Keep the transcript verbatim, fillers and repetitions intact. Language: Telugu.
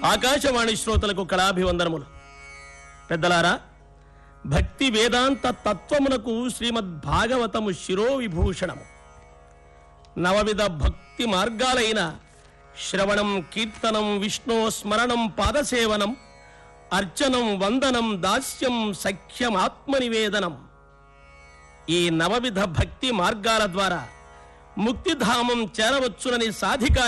ఆకాశవాణి శ్రోతలకు కళాభివందనములు. పెద్దలారా, భక్తి వేదాంత తత్వమునకు శ్రీమద్ భాగవతము శిరో విభూషణము. నవవిధ భక్తి మార్గాలైన శ్రవణం, కీర్తనం, విష్ణు స్మరణం, పాదసేవనం, అర్చనం, వందనం, దాస్యం, సఖ్యం, ఆత్మనివేదనం, ఈ నవవిధ భక్తి మార్గాల ద్వారా ముక్తిధామం చేరవచ్చునని సాధికారి